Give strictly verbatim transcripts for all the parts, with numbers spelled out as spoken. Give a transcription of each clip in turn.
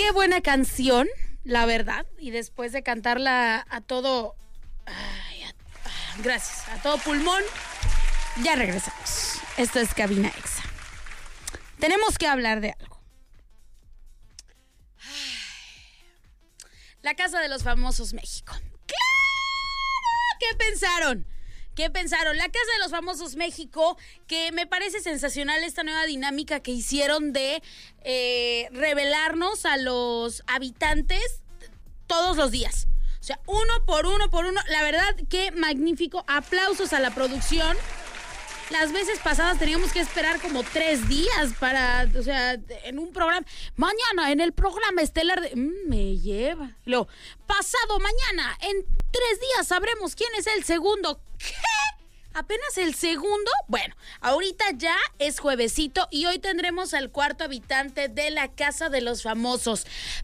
Qué buena canción, la verdad. Y después de cantarla a todo... Ay, a, ah, gracias, a todo pulmón, ya regresamos. Esto es Cabina Exa. Tenemos que hablar de algo. Ay, la Casa de los Famosos México. ¡Claro! ¿Qué pensaron? ¿Qué pensaron? La Casa de los Famosos México, que me parece sensacional esta nueva dinámica que hicieron de eh, revelarnos a los habitantes todos los días. O sea, uno por uno por uno. La verdad, qué magnífico. Aplausos a la producción. Las veces pasadas teníamos que esperar como tres días para, o sea, en un programa. Mañana en el programa estelar de... Mm, me lleva. Luego, pasado mañana, en tres días sabremos quién es el segundo. ¿Qué? ¿Apenas el segundo? Bueno, ahorita ya es juevesito y hoy tendremos al cuarto habitante de la Casa de los Famosos.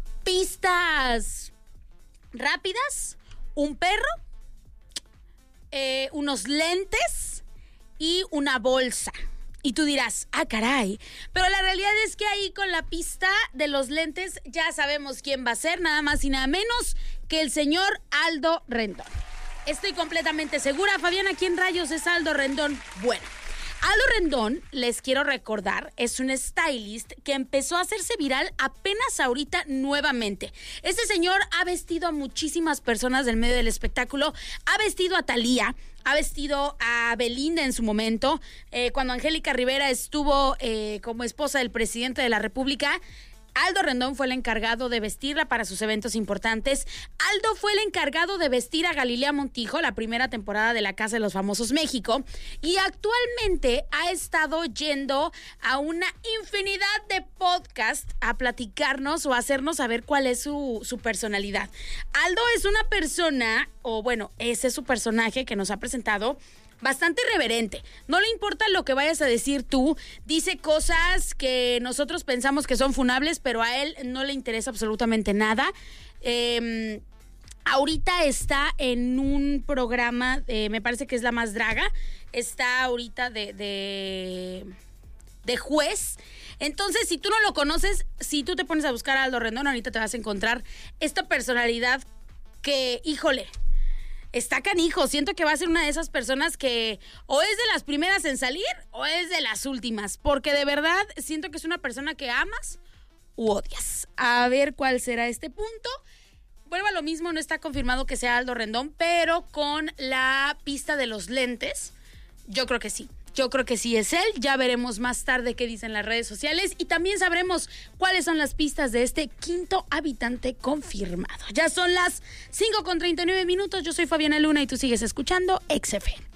Pistas rápidas, un perro, eh, unos lentes y una bolsa. Y tú dirás, ah, caray. Pero la realidad es que ahí con la pista de los lentes ya sabemos quién va a ser, nada más y nada menos que el señor Aldo Rendón. Estoy completamente segura. Fabiana, ¿quién rayos es Aldo Rendón? Bueno, Aldo Rendón, les quiero recordar, es un stylist que empezó a hacerse viral apenas ahorita nuevamente. Este señor ha vestido a muchísimas personas del medio del espectáculo, ha vestido a Thalía, ha vestido a Belinda en su momento, eh, cuando Angélica Rivera estuvo eh, como esposa del presidente de la República. Aldo Rendón fue el encargado de vestirla para sus eventos importantes. Aldo fue el encargado de vestir a Galilea Montijo la primera temporada de la Casa de los Famosos México y actualmente ha estado yendo a una infinidad de podcasts a platicarnos o a hacernos saber cuál es su, su personalidad. Aldo es una persona, o bueno, ese es su personaje que nos ha presentado, bastante irreverente. No le importa lo que vayas a decir tú. Dice cosas que nosotros pensamos que son funables, pero a él no le interesa absolutamente nada. Eh, ahorita está en un programa, eh, me parece que es La Más Draga. Está ahorita de, de, de juez. Entonces, si tú no lo conoces, si tú te pones a buscar a Aldo Rendón, ahorita te vas a encontrar esta personalidad que, híjole, está canijo. Siento que va a ser una de esas personas que o es de las primeras en salir o es de las últimas, porque de verdad siento que es una persona que amas u odias. A ver cuál será este punto. Vuelvo a lo mismo, no está confirmado que sea Aldo Rendón, pero con la pista de los lentes, yo creo que sí. Yo creo que sí es él. Ya veremos más tarde qué dicen las redes sociales y también sabremos cuáles son las pistas de este quinto habitante confirmado. Ya son las cinco con treinta y nueve minutos. Yo soy Fabiana Luna y tú sigues escuchando X F M.